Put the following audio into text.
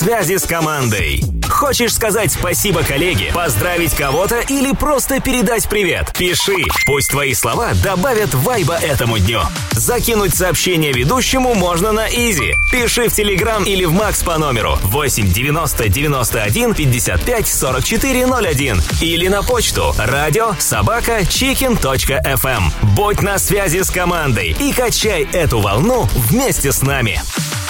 Связи с командой. Хочешь сказать спасибо коллеге, поздравить кого-то или просто передать привет? Пиши. Пусть твои слова добавят вайба этому дню. Закинуть сообщение ведущему можно на Изи. Пиши в Телеграм или в Макс по номеру 8 90 91 55 44 01 или на почту radio@chicken.fm. Будь на связи с командой и качай эту волну вместе с нами.